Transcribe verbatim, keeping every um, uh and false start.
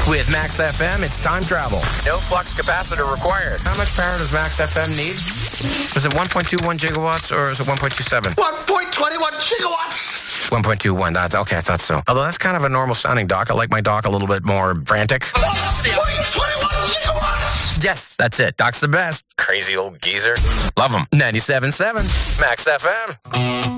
With Max F M, it's time travel. No flux capacitor required. How much power does Max F M need? Is it one point two one gigawatts or is it one point two seven? one point two one gigawatts! one point two one. That's okay, I thought so. Although that's kind of a normal sounding dock. I like my dock a little bit more frantic. one point two one gigawatts! Yes, that's it. Doc's the best. Crazy old geezer. Love him. ninety-seven point seven Max F M.